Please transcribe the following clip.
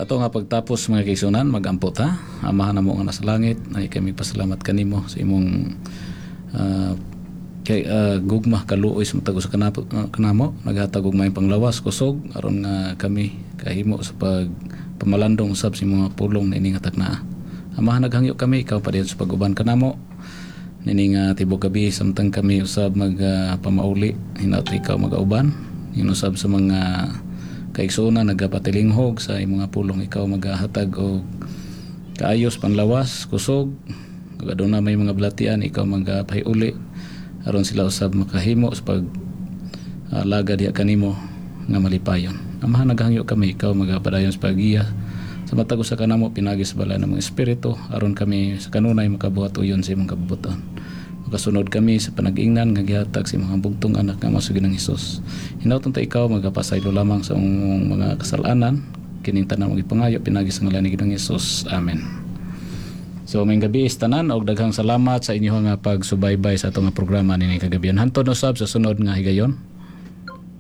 Sa ato nga pagtapos mga kaigsunan, mag-ampot ha. Amahan na mo nga nasa langit, ay kami pasalamat kanimo sa imong gugmah kaluoy sa matag sa kanamo, naghatag og may panglawas kusog aron nga kami kahimo sa pamalandong usab sa mga pulong na ini nga takna. Amahan naghangyo kami, ikaw pa diyan sa pag-uban kanamo. Nini nga tibok gabi samtang kami usab pamauli, hinaut ikaw mag-auban. Hinusab sa mga kaigsunan nagapatilinghog sa imong mga pulong, ikaw maghatag og kaayos panlawas kusog. Aduna may mga blatian, ikaw magapahiuli aron sila usab makahimo sa pag laga diha kanimo nga malipayon. Amahan naghangyo kami, ikaw magapadayon sa pagiya sa matag usa kanamo pinagi sa bala ng mga espiritu aron kami sa kanunay makabuhat uyon sa imong kabubuton. Makasunod kami sa panag-ingnan nga gihatag sa mga bugtong anak nga masugid ng Hesus. Hinaut ta ikaw magapasaylo lamang sa mga kasalanan kining tanan mga ipangayo pinagi sa ngalan ni Ginoong Hesus. Amen. So may gabi tanan og daghang salamat sa inyo nga pagsubaybay sa atong programa nini kagabihan. Hantod usab sa sunod nga higayon.